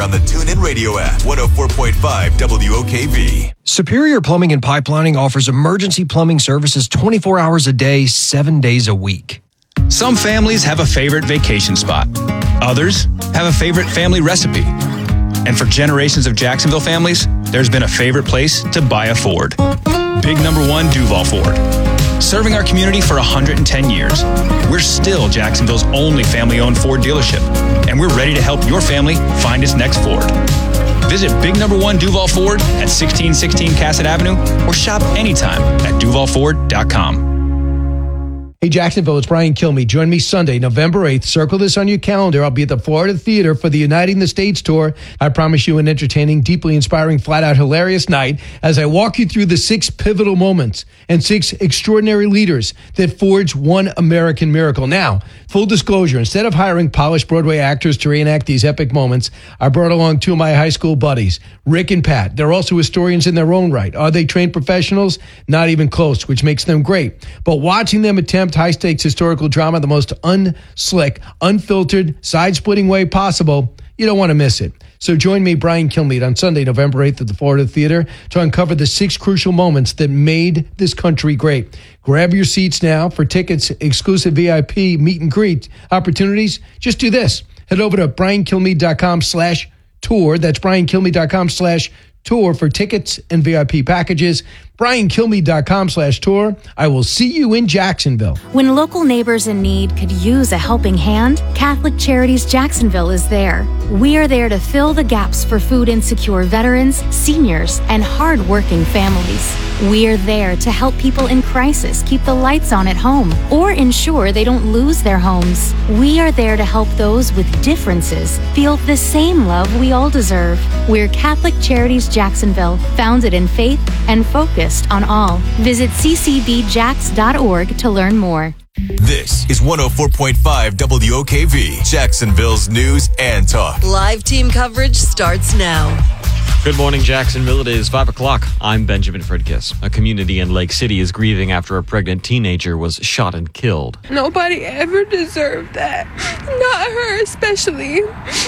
on the TuneIn Radio app. 104.5 WOKV. Superior Plumbing and Pipelining offers emergency plumbing services 24 hours a day, 7 days a week. Some families have a favorite vacation spot. Others have a favorite family recipe. And for generations of Jacksonville families, there's been a favorite place to buy a Ford. Big number 1 Duval Ford. Serving our community for 110 years, we're still Jacksonville's only family-owned Ford dealership, and we're ready to help your family find its next Ford. Visit Big Number 1 Duval Ford at 1616 Cassett Avenue or shop anytime at duvalford.com. Hey, Jacksonville, it's Brian Kilmeade. Join me Sunday, November 8th. Circle this on your calendar. I'll be at the Florida Theater for the Uniting the States tour. I promise you an entertaining, deeply inspiring, flat-out hilarious night as I walk you through the 6 pivotal moments and 6 extraordinary leaders that forged one American miracle. Now, full disclosure, instead of hiring polished Broadway actors to reenact these epic moments, I brought along 2 of my high school buddies, Rick and Pat. They're also historians in their own right. Are they trained professionals? Not even close, which makes them great. But watching them attempt high-stakes historical drama the most unslick, unfiltered, side-splitting way possible, you don't want to miss it. So join me, Brian Kilmeade, on Sunday, November 8th at the Florida Theater to uncover the 6 crucial moments that made this country great. Grab your seats now. For tickets, exclusive VIP meet and greet opportunities, just do this. Head over to briankilmeade.com/tour. That's briankilmeade.com/tour for tickets and VIP packages. briankilmeade.com/tour. I will see you in Jacksonville. When local neighbors in need could use a helping hand, Catholic Charities Jacksonville is there. We are there to fill the gaps for food insecure veterans, seniors, and hardworking families. We are there to help people in crisis keep the lights on at home or ensure they don't lose their homes. We are there to help those with differences feel the same love we all deserve. We're Catholic Charities Jacksonville, founded in faith and focused on all. Visit ccbjax.org to learn more. This is 104.5 WOKV, Jacksonville's news and talk. Live team coverage starts now. Good morning, Jacksonville. It is 5 o'clock. I'm Benjamin Fridkiss. A community in Lake City is grieving after a pregnant teenager was shot and killed. Nobody ever deserved that. Not her especially.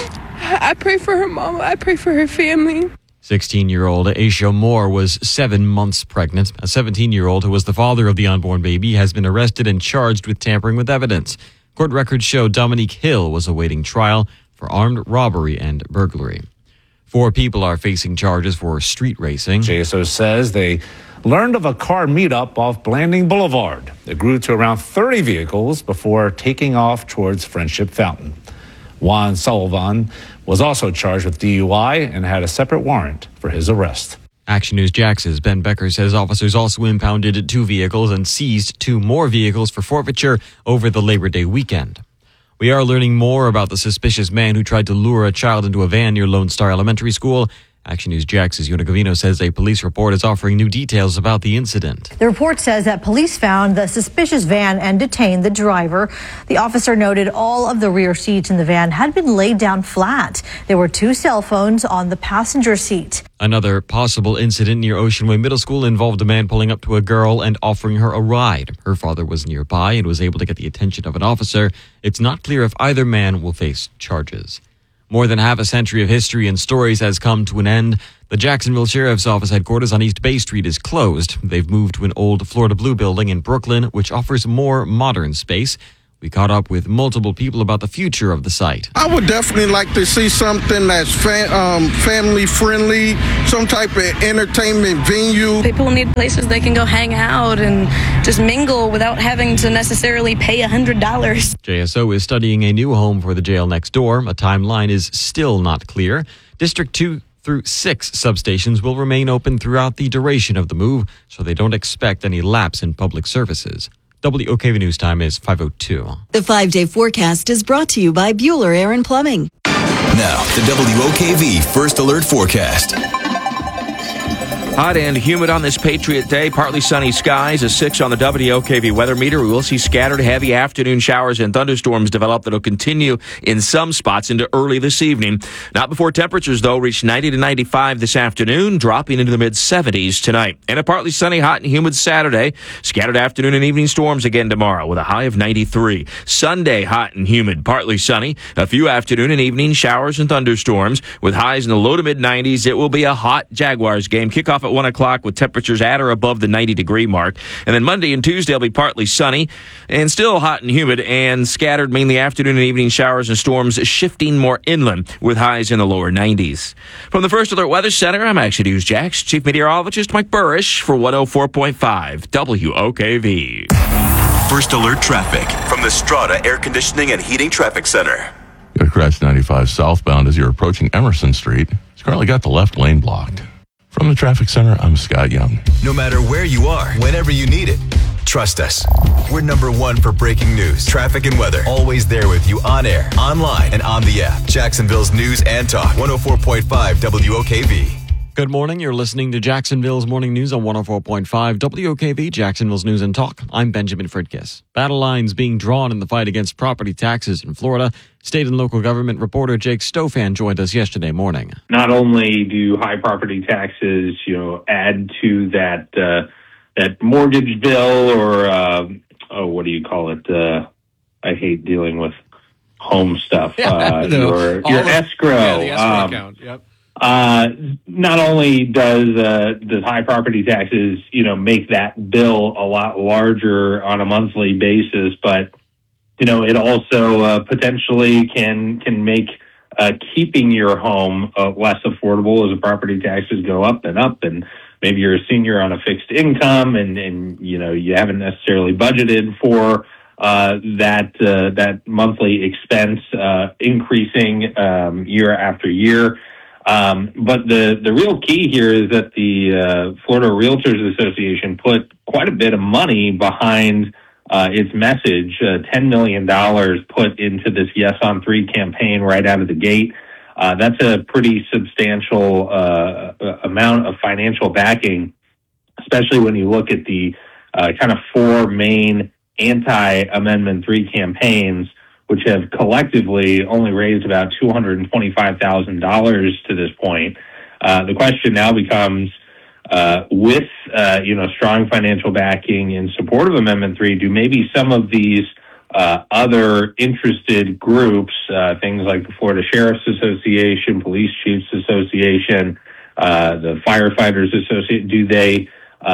I pray for her mama. I pray for her family. 16-year-old Aisha Moore was 7 months pregnant. A 17-year-old who was the father of the unborn baby has been arrested and charged with tampering with evidence. Court records show Dominique Hill was awaiting trial for armed robbery and burglary. 4 people are facing charges for street racing. JSO says they learned of a car meetup off Blanding Boulevard. It grew to around 30 vehicles before taking off towards Friendship Fountain. Juan Sullivan was also charged with DUI and had a separate warrant for his arrest. Action News Jax's Ben Becker says officers also impounded 2 vehicles and seized 2 more vehicles for forfeiture over the Labor Day weekend. We are learning more about the suspicious man who tried to lure a child into a van near Lone Star Elementary School. Action News Jax's Yuna Gavino says a police report is offering new details about the incident. The report says that police found the suspicious van and detained the driver. The officer noted all of the rear seats in the van had been laid down flat. There were 2 cell phones on the passenger seat. Another possible incident near Ocean Way Middle School involved a man pulling up to a girl and offering her a ride. Her father was nearby and was able to get the attention of an officer. It's not clear if either man will face charges. More than half a century of history and stories has come to an end. The Jacksonville Sheriff's Office headquarters on East Bay Street is closed. They've moved to an old Florida Blue building in Brooklyn, which offers more modern space. We caught up with multiple people about the future of the site. I would definitely like to see something that's family friendly, some type of entertainment venue. People need places they can go hang out and just mingle without having to necessarily pay $100. JSO is studying a new home for the jail next door. A timeline is still not clear. District 2 through 6 substations will remain open throughout the duration of the move, so they don't expect any lapse in public services. WOKV News Time is 5:02. The 5-day forecast is brought to you by Bueller Air & Plumbing. Now, the WOKV First Alert Forecast. Hot and humid on this Patriot Day. Partly sunny skies, a 6 on the WOKV weather meter. We will see scattered heavy afternoon showers and thunderstorms develop that will continue in some spots into early this evening. Not before temperatures, though, reach 90 to 95 this afternoon, dropping into the mid-70s tonight. And a partly sunny, hot and humid Saturday. Scattered afternoon and evening storms again tomorrow with a high of 93. Sunday, hot and humid, partly sunny. A few afternoon and evening showers and thunderstorms with highs in the low to mid-90s. It will be a hot Jaguars game. Kickoff at 1 o'clock with temperatures at or above the 90-degree mark. And then Monday and Tuesday will be partly sunny and still hot and humid and scattered mainly afternoon and evening showers and storms shifting more inland with highs in the lower 90s. From the First Alert Weather Center, I'm Action News Jax Chief Meteorologist Mike Burrish for 104.5 WOKV. First Alert Traffic from the Strata Air Conditioning and Heating Traffic Center. Got to crash 95 southbound as you're approaching Emerson Street. It's currently got the left lane blocked. From the Traffic Center, I'm Scott Young. No matter where you are, whenever you need it, trust us. We're number one for breaking news, traffic, and weather. Always there with you on air, online, and on the app. Jacksonville's News and Talk, 104.5 WOKV. Good morning. You're listening to Jacksonville's Morning News on 104.5 WOKV, Jacksonville's News and Talk. I'm Benjamin Fridkiss. Battle lines being drawn in the fight against property taxes in Florida. State and local government reporter Jake Stofan joined us yesterday morning. Not only do high property taxes, add to that mortgage bill or what do you call it? I hate dealing with home stuff. Your escrow. Yeah, the escrow account. Yep. Not only does high property taxes, make that bill a lot larger on a monthly basis, but it also potentially can make keeping your home less affordable as the property taxes go up, and maybe you're a senior on a fixed income, and you haven't necessarily budgeted for that monthly expense increasing year after year. But the real key here is that the Florida Realtors Association put quite a bit of money behind its message, $10 million put into this Yes on 3 campaign right out of the gate. That's a pretty substantial amount of financial backing, especially when you look at the kind of 4 main anti-Amendment 3 campaigns, which have collectively only raised about $225,000 to this point. The question now becomes, with strong financial backing in support of Amendment 3, do maybe some of these other interested groups, things like the Florida Sheriff's Association, Police Chiefs Association, the Firefighters Association, do they,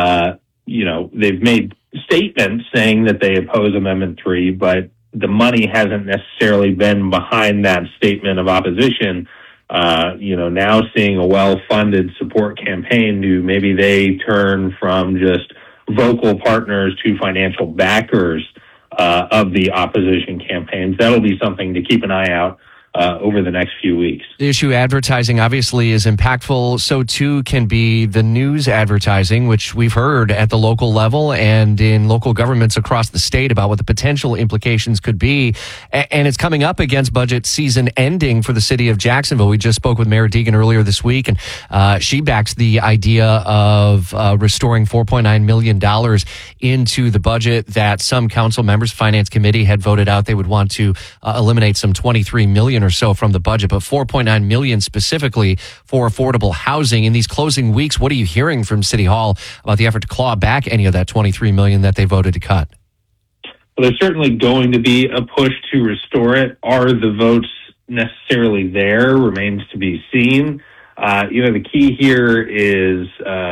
they've made statements saying that they oppose Amendment 3, but the money hasn't necessarily been behind that statement of opposition. Now seeing a well-funded support campaign, do maybe they turn from just vocal partners to financial backers of the opposition campaigns? That'll be something to keep an eye out over the next few weeks. The issue advertising obviously is impactful. So too can be the news advertising, which we've heard at the local level and in local governments across the state about what the potential implications could be. And it's coming up against budget season ending for the city of Jacksonville. We just spoke with Mayor Deegan earlier this week, and she backs the idea of restoring $4.9 million into the budget that some council members, Finance Committee, had voted out. They would want to eliminate some $23 million or so from the budget, but $4.9 million specifically for affordable housing. In these closing weeks, what are you hearing from City Hall about the effort to claw back any of that $23 million that they voted to cut? Well, there's certainly going to be a push to restore it. Are the votes necessarily there? Remains to be seen. The key here is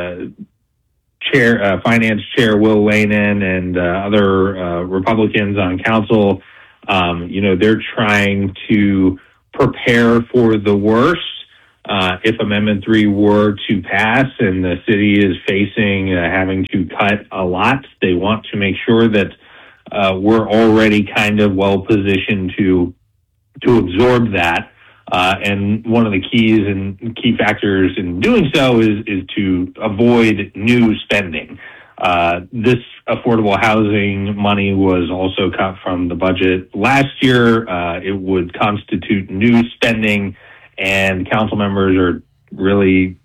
Finance Chair Will Lanin and other Republicans on council. They're trying to prepare for the worst. If Amendment 3 were to pass and the city is facing having to cut a lot, they want to make sure that we're already kind of well positioned to absorb that. And one of the keys and key factors in doing so is to avoid new spending. This affordable housing money was also cut from the budget last year. It would constitute new spending, and council members are really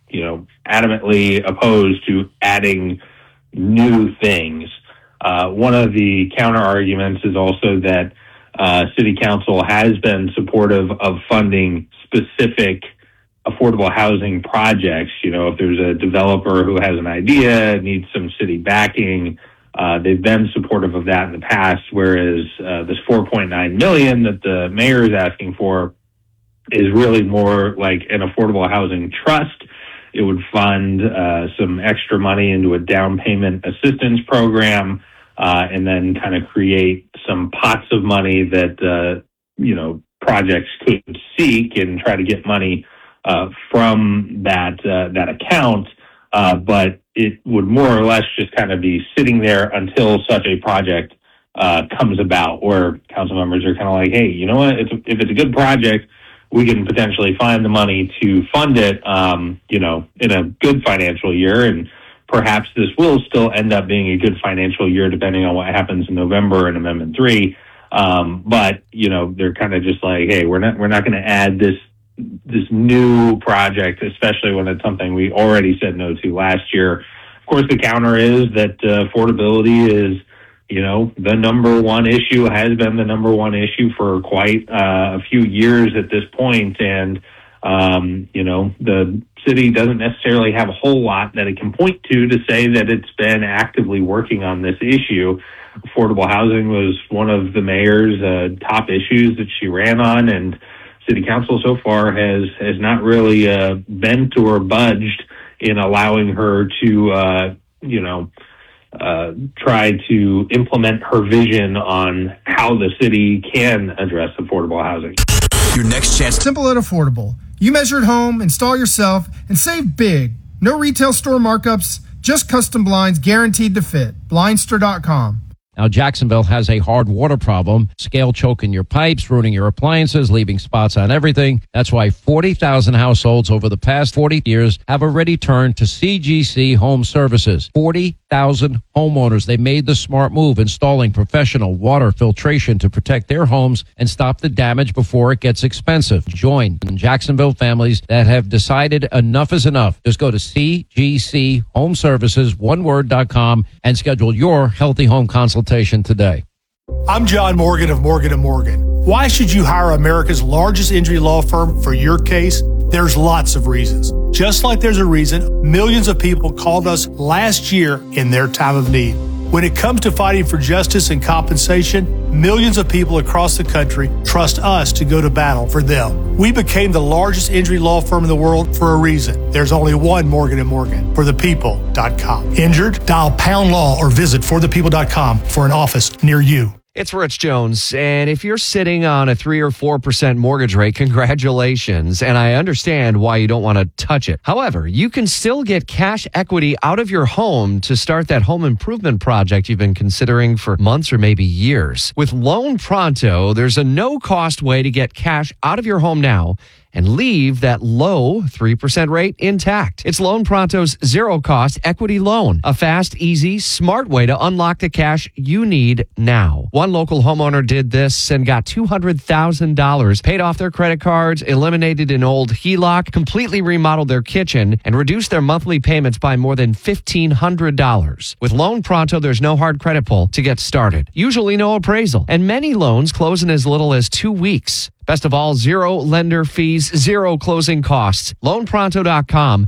adamantly opposed to adding new things. One of the counter arguments is also that City Council has been supportive of funding specific affordable housing projects. If there's a developer who has an idea, needs some city backing, they've been supportive of that in the past, whereas this $4.9 million that the mayor is asking for is really more like an affordable housing trust. It would fund some extra money into a down payment assistance program, and then kind of create some pots of money that, projects could seek and try to get money from that account. But it would more or less just kind of be sitting there until such a project comes about, or council members are kind of like, hey, you know what? If it's a good project, we can potentially find the money to fund it, in a good financial year. And perhaps this will still end up being a good financial year, depending on what happens in November in Amendment 3. But they're kind of just like, hey, we're not going to add this new project, especially when it's something we already said no to last year. Of course, the counter is that affordability is, the number one issue, has been the number one issue for quite a few years at this point. And, the city doesn't necessarily have a whole lot that it can point to say that it's been actively working on this issue. Affordable housing was one of the mayor's top issues that she ran on, and City Council so far has not really bent or budged in allowing her to, try to implement her vision on how the city can address affordable housing. Your next chance. Simple and affordable. You measure at home, install yourself, and save big. No retail store markups, just custom blinds guaranteed to fit. Blindster.com. Now, Jacksonville has a hard water problem, scale choking your pipes, ruining your appliances, leaving spots on everything. That's why 40,000 households over the past 40 years have already turned to CGC Home Services. 40,000 homeowners. They made the smart move, installing professional water filtration to protect their homes and stop the damage before it gets expensive. Join Jacksonville families that have decided enough is enough. Just go to CGC Home Services, oneword.com, and schedule your healthy home consultation today. I'm John Morgan of Morgan & Morgan. Why should you hire America's largest injury law firm for your case? There's lots of reasons. Just like there's a reason millions of people called us last year in their time of need. When it comes to fighting for justice and compensation, millions of people across the country trust us to go to battle for them. We became the largest injury law firm in the world for a reason. There's only one Morgan & Morgan, forthepeople.com. Injured? Dial pound law or visit forthepeople.com for an office near you. It's Rich Jones, and if you're sitting on a 3 or 4% mortgage rate, congratulations, and I understand why you don't want to touch it. However, you can still get cash equity out of your home to start that home improvement project you've been considering for months or maybe years. With Loan Pronto, there's a no-cost way to get cash out of your home now and leave that low 3% rate intact. It's Loan Pronto's zero-cost equity loan, a fast, easy, smart way to unlock the cash you need now. One local homeowner did this and got $200,000, paid off their credit cards, eliminated an old HELOC, completely remodeled their kitchen, and reduced their monthly payments by more than $1,500. With Loan Pronto, there's no hard credit pull to get started, usually no appraisal, and many loans close in as little as 2 weeks. Best of all, zero lender fees, zero closing costs. LoanPronto.com,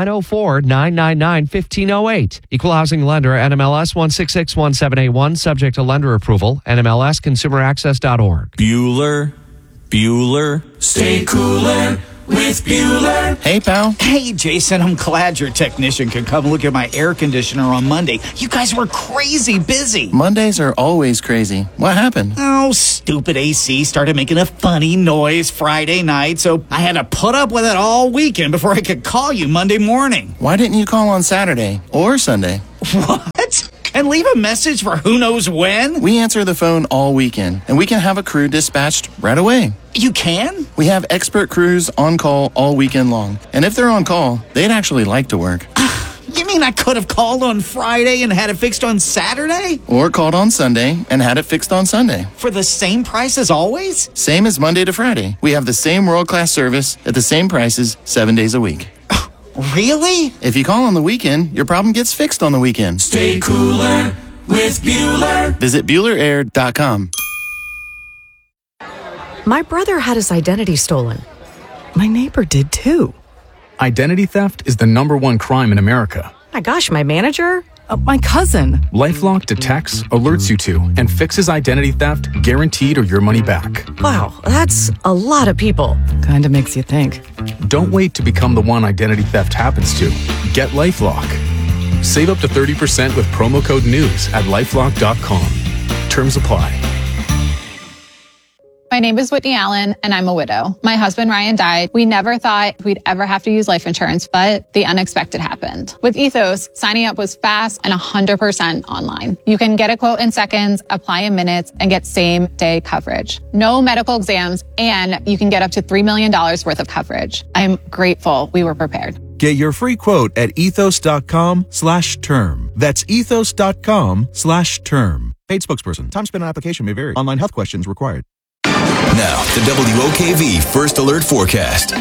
904-999-1508. Equal housing lender, NMLS 1661781, subject to lender approval, NMLS ConsumerAccess.org. Bueller, stay cooler with Bueller. Hey, pal. Hey, Jason, I'm glad your technician could come look at my air conditioner on Monday. You guys were crazy busy. Mondays are always crazy. What happened? Oh, stupid AC started making a funny noise Friday night, so I had to put up with it all weekend before I could call you Monday morning. Why didn't you call on Saturday or Sunday? What? And leave a message for who knows when? We answer the phone all weekend, and we can have a crew dispatched right away. You can? We have expert crews on call all weekend long. And if they're on call, they'd actually like to work. You mean I could have called on Friday and had it fixed on Saturday? Or called on Sunday and had it fixed on Sunday. For the same price as always? Same as Monday to Friday. We have the same world-class service at the same prices 7 days a week. Really? If you call on the weekend, your problem gets fixed on the weekend. Stay cooler with Bueller. Visit BuellerAir.com. My brother had his identity stolen. My neighbor did too. Identity theft is the #1 crime in America. My gosh, my manager? My cousin. LifeLock detects, alerts you to, and fixes identity theft guaranteed or your money back. Wow, that's a lot of people. Kinda makes you think. Don't wait to become the one identity theft happens to. Get LifeLock. Save up to 30% with promo code NEWS at LifeLock.com. Terms apply. My name is Whitney Allen, and I'm a widow. My husband, Ryan, died. We never thought we'd ever have to use life insurance, but the unexpected happened. With Ethos, signing up was fast and 100% online. You can get a quote in seconds, apply in minutes, and get same-day coverage. No medical exams, and you can get up to $3 million worth of coverage. I'm grateful we were prepared. Get your free quote at ethos.com/term. That's ethos.com/term. Paid spokesperson. Time spent on application may vary. Online health questions required. Now, the WOKV First Alert Forecast.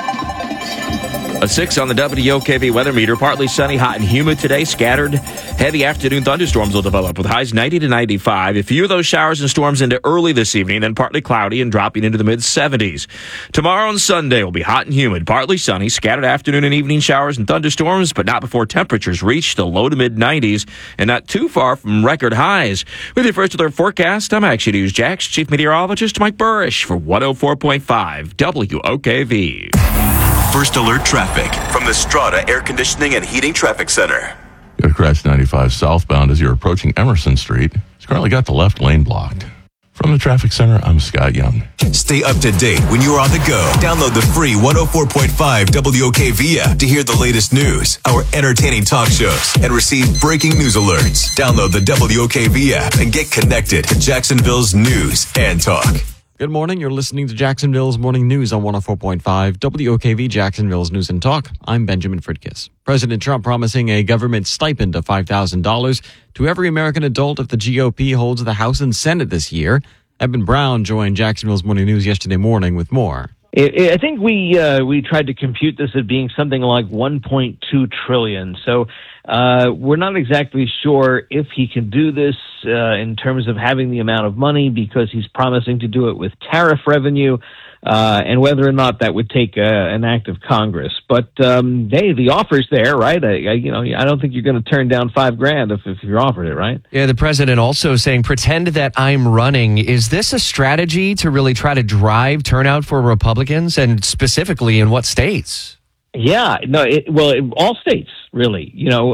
A 6 on the WOKV weather meter. Partly sunny, hot and humid today. Scattered heavy afternoon thunderstorms will develop with highs 90 to 95. A few of those showers and storms into early this evening, then partly cloudy and dropping into the mid-70s. Tomorrow and Sunday will be hot and humid. Partly sunny, scattered afternoon and evening showers and thunderstorms, but not before temperatures reach the low to mid-90s and not too far from record highs. With your First Alert Forecast, I'm Action News Jax Chief Meteorologist Mike Burrish for 104.5 WOKV. First Alert Traffic from the Strata Air Conditioning and Heating Traffic Center. Got a crash 95 southbound as you're approaching Emerson Street. It's currently got the left lane blocked. From the Traffic Center, I'm Scott Young. Stay up to date when you're on the go. Download the free 104.5 WOKV app to hear the latest news, our entertaining talk shows, and receive breaking news alerts. Download the WOKV app and get connected to Jacksonville's news and talk. Good morning. You're listening to Jacksonville's Morning News on 104.5 WOKV, Jacksonville's News and Talk. I'm Benjamin Fridkiss. President Trump promising a government stipend of $5,000 to every American adult if the GOP holds the House and Senate this year. Eben Brown joined Jacksonville's Morning News yesterday morning with more. I think we tried to compute this as being something like $1.2 trillion. So we're not exactly sure if he can do this in terms of having the amount of money, because he's promising to do it with tariff revenue, and whether or not that would take an act of Congress. But hey, the offer's there, right? I don't think you're going to turn down $5,000 if you're offered it, right? Yeah, the president also saying, pretend that I'm running. Is this a strategy to really try to drive turnout for Republicans, and specifically in what states? Yeah, no, all states, really.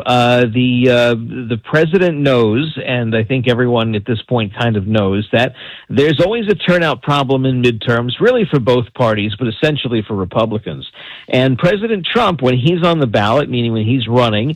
The president knows, and I think everyone at this point kind of knows, that there's always a turnout problem in midterms, really for both parties, but essentially for Republicans. And President Trump, when he's on the ballot, meaning when he's running,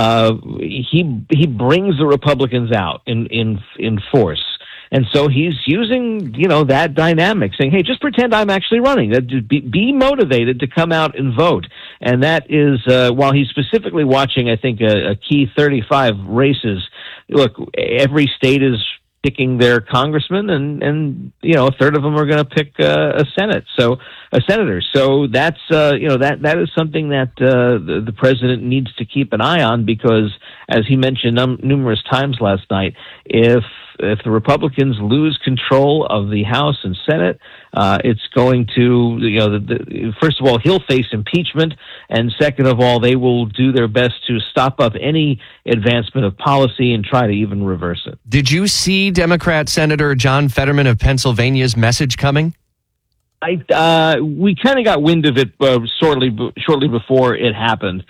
he brings the Republicans out in force. And so he's using, that dynamic, saying, hey, just pretend I'm actually running. Be motivated to come out and vote. And that is, while he's specifically watching, I think, a key 35 races, look, every state is picking their congressman, and a third of them are going to pick a senator. So that's, that is something that the president needs to keep an eye on, because, as he mentioned numerous times last night, if the Republicans lose control of the House and Senate, it's going to, first of all, he'll face impeachment, and second of all, they will do their best to stop up any advancement of policy and try to even reverse it. Did you see Democrat Senator John Fetterman of Pennsylvania's message coming? We kind of got wind of it shortly before it happened,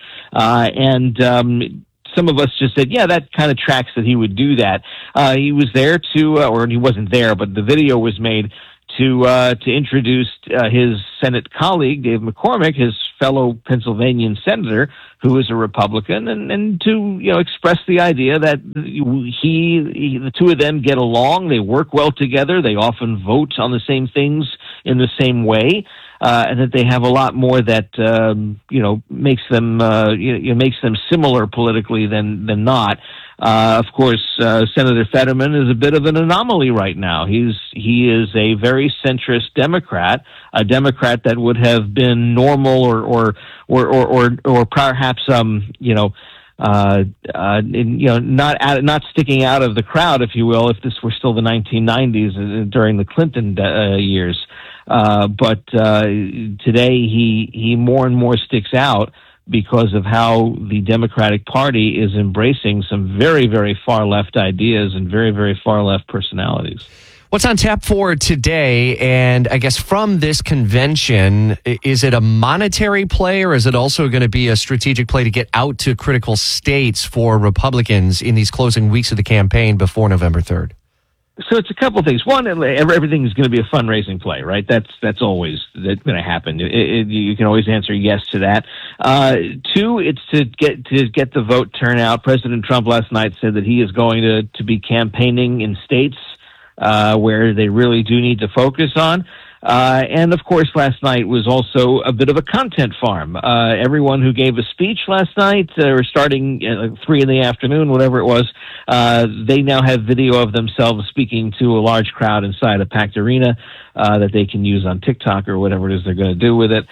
and some of us just said, yeah, that kind of tracks that he would do that. He was there or he wasn't there, but the video was made to introduce his Senate colleague, Dave McCormick, his fellow Pennsylvanian senator, who is a Republican, and to express the idea that the two of them get along, they work well together, they often vote on the same things in the same way. And that they have a lot more that makes them similar politically than not. Of course, Senator Fetterman is a bit of an anomaly right now. He is a very centrist Democrat, a Democrat that would have been normal or perhaps not sticking out of the crowd, if you will, if this were still the 1990s during the Clinton years. But today he more and more sticks out because of how the Democratic Party is embracing some very, very far left ideas and very, very far left personalities. What's on tap for today? And I guess from this convention, is it a monetary play or is it also going to be a strategic play to get out to critical states for Republicans in these closing weeks of the campaign before November 3rd? So it's a couple of things. One, everything is going to be a fundraising play, right? That's always going to happen. You can always answer yes to that. Two, it's to get the vote turnout. President Trump last night said that he is going to be campaigning in states where they really do need to focus on. And of course, last night was also a bit of a content farm. Everyone who gave a speech last night, or starting at 3 p.m, whatever it was, they now have video of themselves speaking to a large crowd inside a packed arena that they can use on TikTok or whatever it is they're going to do with it.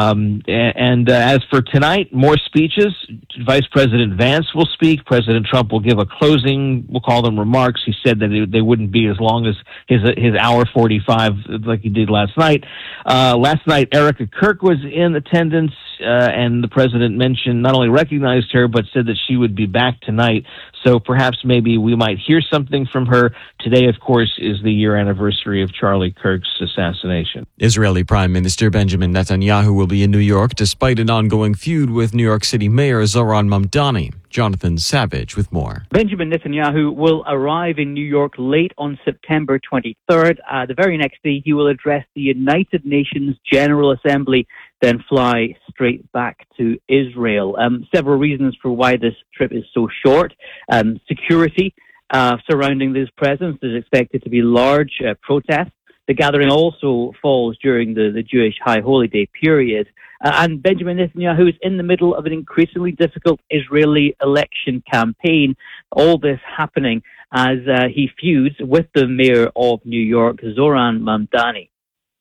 As for tonight, more speeches. Vice President Vance will speak. President Trump will give a closing, we'll call them remarks. He said that they wouldn't be as long as his hour 45 like he did last night. Last night, Erica Kirk was in attendance, and the president mentioned, not only recognized her, but said that she would be back tonight. So perhaps maybe we might hear something from her. Today, of course, is the year anniversary of Charlie Kirk's assassination. Israeli Prime Minister Benjamin Netanyahu will be in New York despite an ongoing feud with New York City Mayor Zohran Mamdani. Jonathan Savage with more. Benjamin Netanyahu will arrive in New York late on September 23rd. The very next day, he will address the United Nations General Assembly, then fly straight back to Israel. Several reasons for why this trip is so short. Security surrounding this presence is expected to be large protests. The gathering also falls during the Jewish High Holy Day period. And Benjamin Netanyahu is in the middle of an increasingly difficult Israeli election campaign. All this happening as he feuds with the mayor of New York, Zohran Mamdani.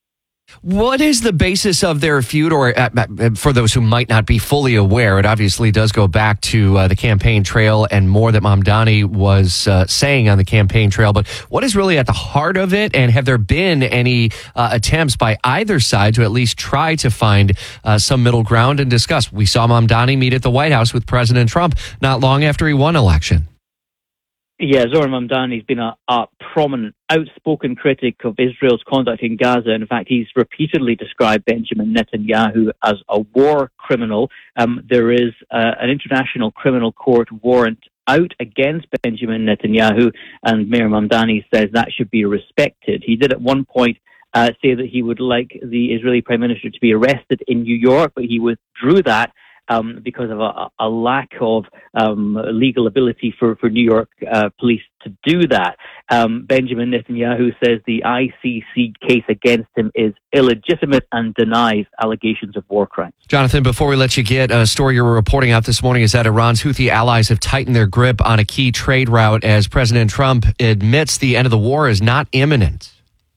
What is the basis of their feud? Or for those who might not be fully aware, it obviously does go back to the campaign trail and more that Mamdani was saying on the campaign trail. But what is really at the heart of it? And have there been any attempts by either side to at least try to find some middle ground and discuss? We saw Mamdani meet at the White House with President Trump not long after he won election. Yeah, Zohran Mamdani has been a prominent, outspoken critic of Israel's conduct in Gaza. In fact, he's repeatedly described Benjamin Netanyahu as a war criminal. There is an international criminal court warrant out against Benjamin Netanyahu, and Mayor Mamdani says that should be respected. He did at one point say that he would like the Israeli Prime Minister to be arrested in New York, but he withdrew that because of a lack of legal ability for New York police to do that. Benjamin Netanyahu says the ICC case against him is illegitimate and denies allegations of war crimes. Jonathan, before we let you get a story you're reporting out this morning is that Iran's Houthi allies have tightened their grip on a key trade route as President Trump admits the end of the war is not imminent.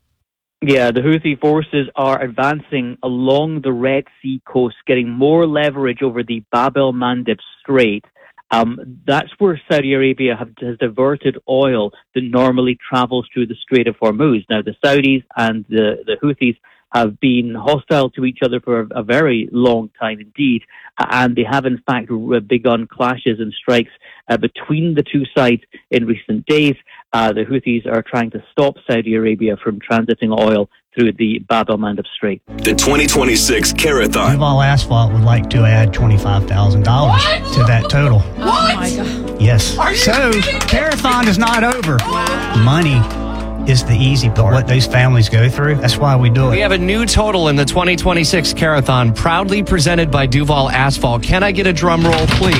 Yeah, the Houthi forces are advancing along the Red Sea coast, getting more leverage over the Bab el-Mandeb Strait. That's where Saudi Arabia has diverted oil that normally travels through the Strait of Hormuz. Now, the Saudis and the Houthis have been hostile to each other for a very long time indeed, and they have in fact begun clashes and strikes between the two sides in recent days. The Houthis are trying to stop Saudi Arabia from transiting oil through the Bab el-Mandeb Strait. The 2026 Carathon. Duval Asphalt would like to add $25,000 to that total. What? Oh my God. Yes. So, Carathon is not over. Wow. Money is the easy part. What those families go through, that's why we do it. We have a new total in the 2026 Carathon, proudly presented by Duval Asphalt. Can I get a drum roll, please?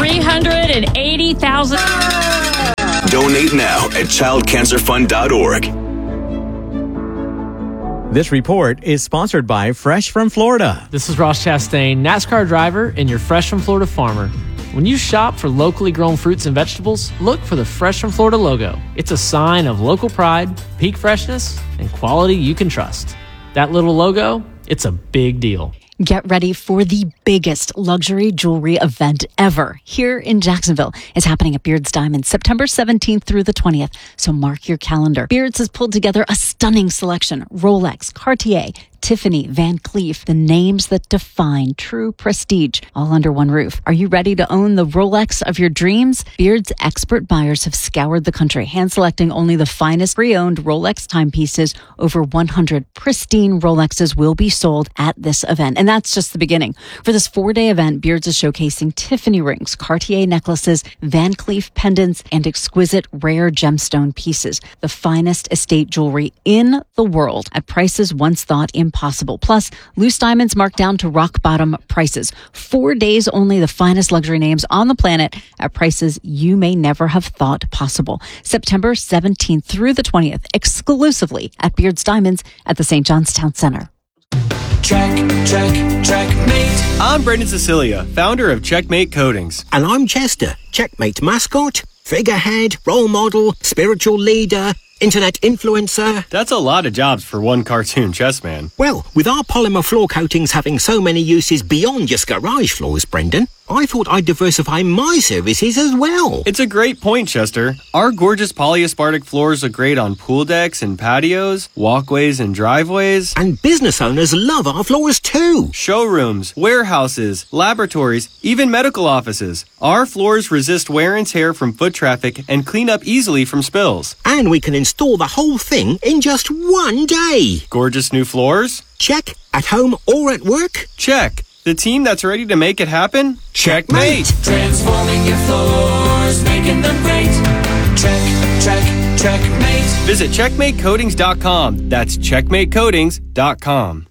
$380,000. Donate now at childcancerfund.org. This report is sponsored by Fresh from Florida. This is Ross Chastain, NASCAR driver and your Fresh from Florida farmer. When you shop for locally grown fruits and vegetables, look for the Fresh from Florida logo. It's a sign of local pride, peak freshness, and quality you can trust. That little logo, it's a big deal. Get ready for the biggest luxury jewelry event ever here in Jacksonville. It's happening at Beards Diamonds, September 17th through the 20th. So mark your calendar. Beards has pulled together a stunning selection. Rolex, Cartier, Tiffany, Van Cleef, the names that define true prestige, all under one roof. Are you ready to own the Rolex of your dreams? Beard's expert buyers have scoured the country, hand-selecting only the finest pre-owned Rolex timepieces. Over 100 pristine Rolexes will be sold at this event, and that's just the beginning. For this 4-day event, Beards is showcasing Tiffany rings, Cartier necklaces, Van Cleef pendants, and exquisite rare gemstone pieces, the finest estate jewelry in the world at prices once thought impossible. Plus, loose diamonds marked down to rock bottom prices. 4 days only, the finest luxury names on the planet at prices you may never have thought possible. September 17th through the 20th, exclusively at Beards Diamonds at the St. John's Town Center. Checkmate. I'm Brendan Cecilia, founder of Checkmate Coatings. And I'm Chester, Checkmate mascot, figurehead, role model, spiritual leader, internet influencer. That's a lot of jobs for one cartoon chess man. Well, with our polymer floor coatings having so many uses beyond just garage floors, Brendan, I thought I'd diversify my services as well. It's a great point, Chester. Our gorgeous polyaspartic floors look great on pool decks and patios, walkways and driveways. And business owners love our floors too. Showrooms, warehouses, laboratories, even medical offices. Our floors resist wear and tear from foot traffic and clean up easily from spills. And we can install the whole thing in just 1 day. Gorgeous new floors? Check. At home or at work? Check. The team that's ready to make it happen? Checkmate! Transforming your floors, making them great. Checkmate. Visit checkmatecoatings.com. That's checkmatecoatings.com.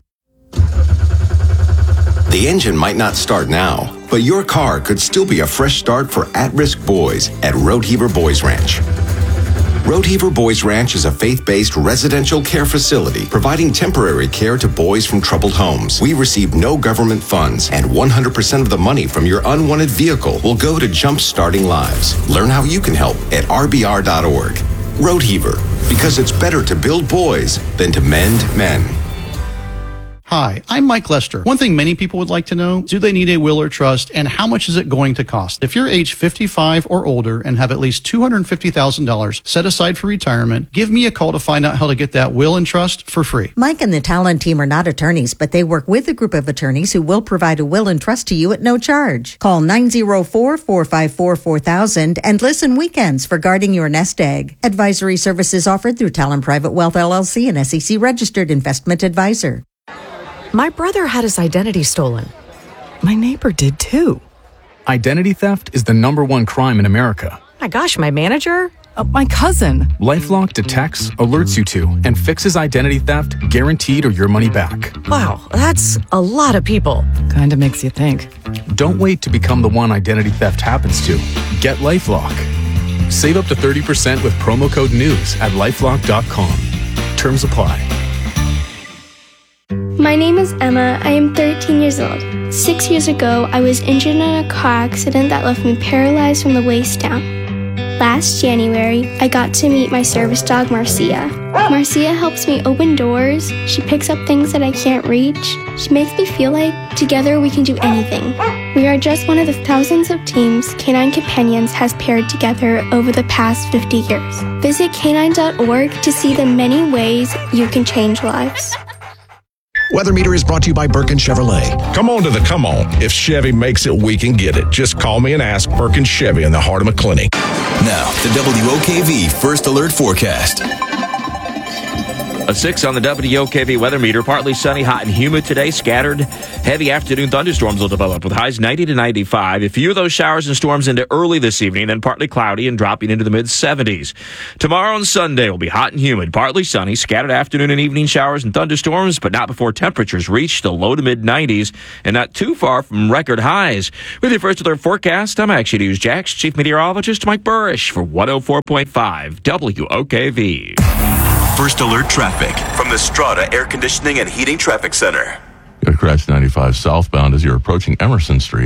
The engine might not start now, but your car could still be a fresh start for at-risk boys at Road Heaver Boys Ranch. Road Heaver Boys Ranch is a faith-based residential care facility providing temporary care to boys from troubled homes. We receive no government funds, and 100% of the money from your unwanted vehicle will go to jump-starting lives. Learn how you can help at rbr.org. Road Heaver, because it's better to build boys than to mend men. Hi, I'm Mike Lester. One thing many people would like to know, do they need a will or trust, and how much is it going to cost? If you're age 55 or older and have at least $250,000 set aside for retirement, give me a call to find out how to get that will and trust for free. Mike and the Talon team are not attorneys, but they work with a group of attorneys who will provide a will and trust to you at no charge. Call 904-454-4000 and listen weekends for guarding your nest egg. Advisory services offered through Talon Private Wealth LLC, an SEC registered investment advisor. My brother had his identity stolen. My neighbor did too. Identity theft is the #1 crime in America. My gosh, my manager? My cousin. LifeLock detects, alerts you to, and fixes identity theft guaranteed or your money back. Wow, that's a lot of people. Kinda makes you think. Don't wait to become the one identity theft happens to. Get LifeLock. Save up to 30% with promo code NEWS at lifelock.com. Terms apply. My name is Emma. I am 13 years old. 6 years ago, I was injured in a car accident that left me paralyzed from the waist down. Last January, I got to meet my service dog, Marcia. Marcia helps me open doors. She picks up things that I can't reach. She makes me feel like together we can do anything. We are just one of the thousands of teams Canine Companions has paired together over the past 50 years. Visit canine.org to see the many ways you can change lives. Weather Meter is brought to you by Birkin Chevrolet. Come on to the come on. If Chevy makes it, we can get it. Just call me and ask. Birkin Chevy in the heart of McClinney. Now, the WOKV First Alert Forecast. A 6 on the WOKV weather meter. Partly sunny, hot and humid today. Scattered heavy afternoon thunderstorms will develop with highs 90 to 95. A few of those showers and storms into early this evening, then partly cloudy and dropping into the mid-70s. Tomorrow and Sunday will be hot and humid. Partly sunny, scattered afternoon and evening showers and thunderstorms, but not before temperatures reach the low to mid-90s and not too far from record highs. With your First Alert Forecast, I'm Action News Jax Chief Meteorologist Mike Burrish for 104.5 WOKV. First Alert Traffic from the Strata Air Conditioning and Heating Traffic Center. Got a crash 95 southbound as you're approaching Emerson Street. It's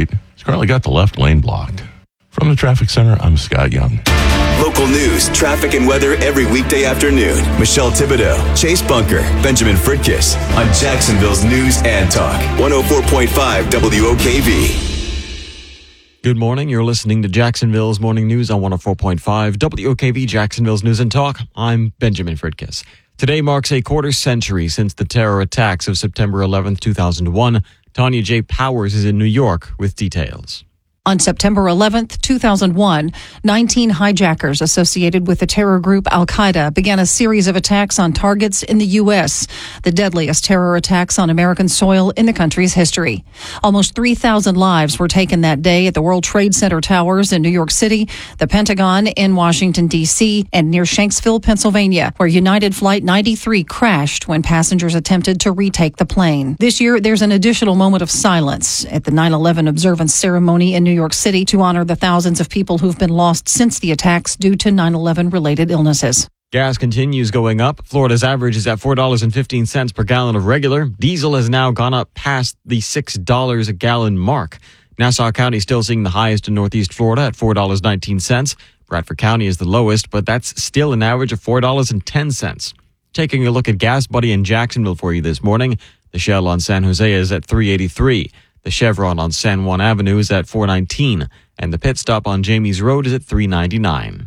He's currently got the left lane blocked. From the traffic center, I'm Scott Young. Local news, traffic, and weather every weekday afternoon. Michelle Thibodeau, Chase Bunker, Benjamin Fridkiss on Jacksonville's News and Talk. 104.5 WOKV. Good morning. You're listening to Jacksonville's Morning News on 104.5 WOKV, Jacksonville's News and Talk. I'm Benjamin Fridkiss. Today marks a quarter century since the terror attacks of September 11th, 2001. Tanya J. Powers is in New York with details. On September 11th, 2001, 19 hijackers associated with the terror group Al-Qaeda began a series of attacks on targets in the U.S., the deadliest terror attacks on American soil in the country's history. Almost 3,000 lives were taken that day at the World Trade Center towers in New York City, the Pentagon in Washington, D.C., and near Shanksville, Pennsylvania, where United Flight 93 crashed when passengers attempted to retake the plane. This year, there's an additional moment of silence at the 9/11 observance ceremony in New York City to honor the thousands of people who've been lost since the attacks due to 9/11 related illnesses. Gas continues going up. Florida's average is at $4.15 per gallon of regular. Diesel has now gone up past the $6 a gallon mark. Nassau County still seeing the highest in Northeast Florida at $4.19. Bradford County is the lowest, but that's still an average of $4.10. Taking a look at Gas Buddy in Jacksonville for you this morning. The Shell on San Jose is at $3.83. The Chevron on San Juan Avenue is at $4.19, and the Pit Stop on Jamie's Road is at $3.99.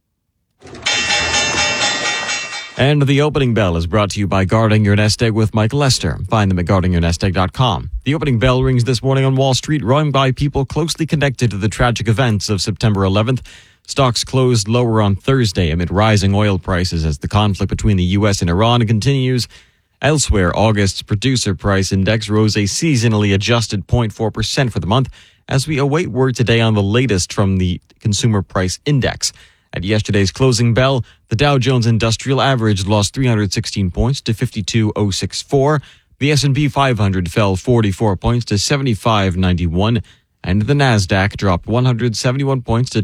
And the opening bell is brought to you by Guarding Your Nest Egg with Mike Lester. Find them at guardingyournestegg.com. The opening bell rings this morning on Wall Street, rung by people closely connected to the tragic events of September 11th. Stocks closed lower on Thursday amid rising oil prices as the conflict between the U.S. and Iran continues. Elsewhere, August's producer price index rose a seasonally adjusted 0.4% for the month as we await word today on the latest from the consumer price index. At yesterday's closing bell, the Dow Jones Industrial Average lost 316 points to 52,064. The S&P 500 fell 44 points to 7591, and the Nasdaq dropped 171 points to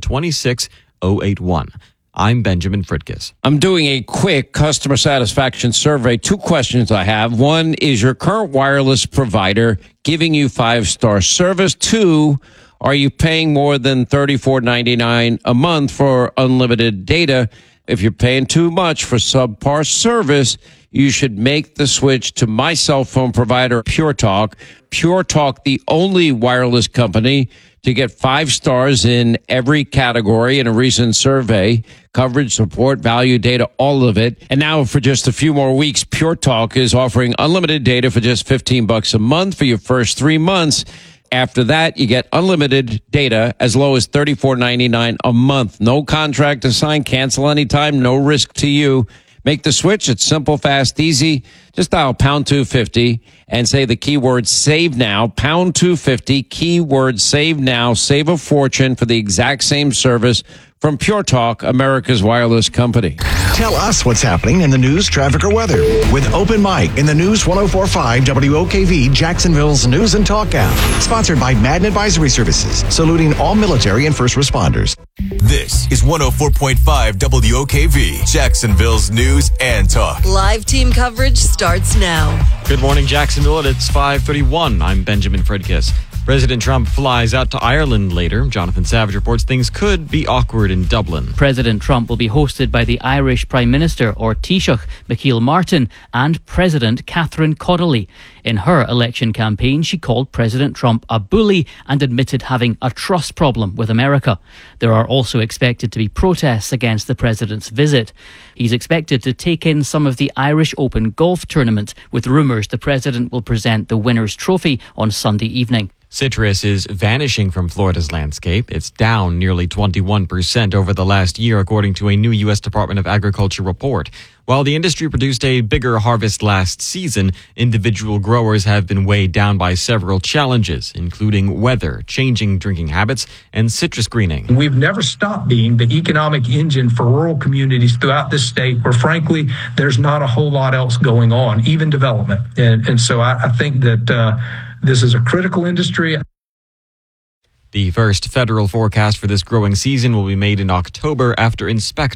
26,081. I'm Benjamin Fridkiss. I'm doing a quick customer satisfaction survey. 2 questions I have. 1, is your current wireless provider giving you 5-star service? 2, are you paying more than $34.99 a month for unlimited data? If you're paying too much for subpar service, you should make the switch to my cell phone provider, Pure Talk. Pure Talk, the only wireless company to get 5 stars in every category in a recent survey. Coverage, support, value, data, all of it. And now for just a few more weeks, Pure Talk is offering unlimited data for just $15 a month for your first 3 months. After that, you get unlimited data as low as $34.99 a month. No contract to sign, cancel anytime, no risk to you. Make the switch. It's simple, fast, easy. Just dial pound 250 and say the keyword save now, pound 250, keyword save now, save a fortune for the exact same service from Pure Talk, America's wireless company. Tell us what's happening in the news, traffic, or weather with Open Mic in the News 104.5 WOKV, Jacksonville's News and Talk app. Sponsored by Madden Advisory Services, saluting all military and first responders. This is 104.5 WOKV, Jacksonville's News and Talk. Live team coverage starts now. Good morning, Jacksonville. It's 5:31. I'm Benjamin Fridkiss. President Trump flies out to Ireland later. Jonathan Savage reports things could be awkward in Dublin. President Trump will be hosted by the Irish Prime Minister, or Taoiseach, Micheál Martin, and President Catherine Connolly. In her election campaign, she called President Trump a bully and admitted having a trust problem with America. There are also expected to be protests against the president's visit. He's expected to take in some of the Irish Open golf tournament, with rumours the president will present the winner's trophy on Sunday evening. Citrus is vanishing from Florida's landscape. It's down nearly 21% over the last year, according to a new U.S. Department of Agriculture report. While the industry produced a bigger harvest last season, individual growers have been weighed down by several challenges, including weather, changing drinking habits, and citrus greening. We've never stopped being the economic engine for rural communities throughout this state where, frankly, there's not a whole lot else going on, even development. And so I think that this is a critical industry. The first federal forecast for this growing season will be made in October after inspectors